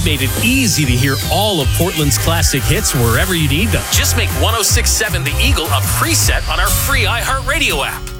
We've made it easy to hear all of Portland's classic hits wherever you need them. Just make 106.7 The Eagle a preset on our free iHeartRadio app.